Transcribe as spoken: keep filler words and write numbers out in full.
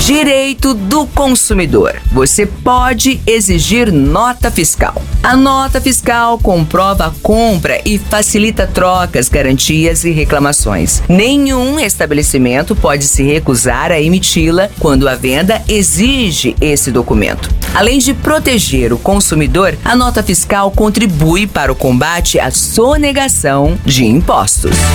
Direito do consumidor. Você pode exigir nota fiscal. A nota fiscal comprova a compra e facilita trocas, garantias e reclamações. Nenhum estabelecimento pode se recusar a emiti-la quando a venda exige esse documento. Além de proteger o consumidor, a nota fiscal contribui para o combate à sonegação de impostos.